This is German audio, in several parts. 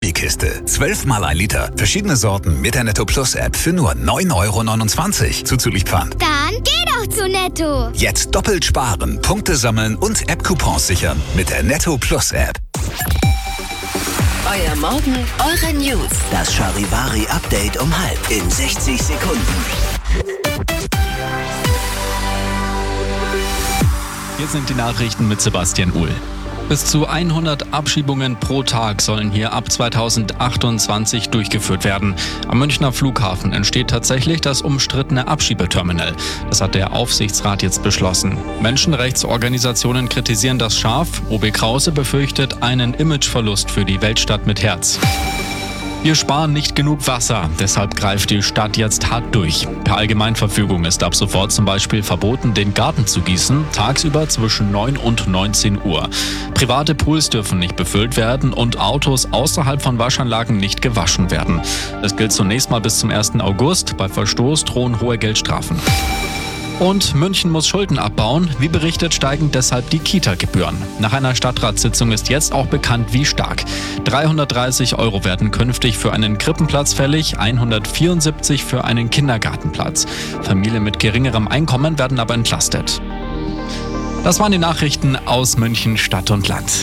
die Kiste. 12 mal 1 Liter. Verschiedene Sorten mit der Netto Plus App für nur 9,29 € zuzüglich Pfand. Dann geh doch zu Netto. Jetzt doppelt sparen, Punkte sammeln und App-Coupons sichern mit der Netto Plus App. Euer Morgen, eure News. Das Charivari-Update um 12 in 60 Sekunden. Hier sind die Nachrichten mit Sebastian Uhl. Bis zu 100 Abschiebungen pro Tag sollen hier ab 2028 durchgeführt werden. Am Münchner Flughafen entsteht tatsächlich das umstrittene Abschiebeterminal. Das hat der Aufsichtsrat jetzt beschlossen. Menschenrechtsorganisationen kritisieren das scharf. OB Krause befürchtet einen Imageverlust für die Weltstadt mit Herz. Wir sparen nicht genug Wasser, deshalb greift die Stadt jetzt hart durch. Per Allgemeinverfügung ist ab sofort zum Beispiel verboten, den Garten zu gießen, tagsüber zwischen 9 und 19 Uhr. Private Pools dürfen nicht befüllt werden und Autos außerhalb von Waschanlagen nicht gewaschen werden. Das gilt zunächst mal bis zum 1. August. Bei Verstoß drohen hohe Geldstrafen. Und München muss Schulden abbauen. Wie berichtet, steigen deshalb die Kita-Gebühren. Nach einer Stadtratssitzung ist jetzt auch bekannt, wie stark. 330 € werden künftig für einen Krippenplatz fällig, 174 für einen Kindergartenplatz. Familien mit geringerem Einkommen werden aber entlastet. Das waren die Nachrichten aus München, Stadt und Land.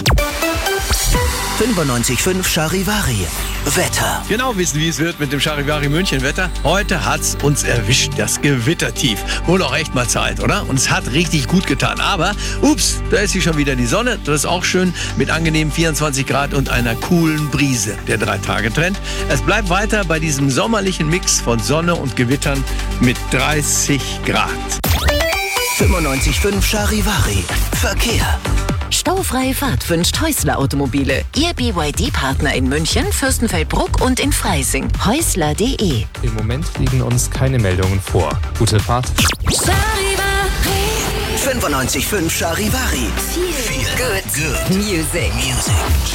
95.5 Charivari. Wetter. Genau wissen, wie es wird mit dem Charivari München Wetter. Heute hat's uns erwischt, das Gewittertief. Wohl auch echt mal Zeit, oder? Und es hat richtig gut getan. Aber, ups, da ist hier schon wieder die Sonne. Das ist auch schön mit angenehmen 24 Grad und einer coolen Brise. Der 3-Tage-Trend. Es bleibt weiter bei diesem sommerlichen Mix von Sonne und Gewittern mit 30 Grad. 95.5 Charivari. Verkehr. Staufreie Fahrt wünscht Häusler Automobile. Ihr BYD-Partner in München, Fürstenfeldbruck und in Freising. Häusler.de. Im Moment liegen uns keine Meldungen vor. Gute Fahrt. 95.5 Charivari. Feel good music.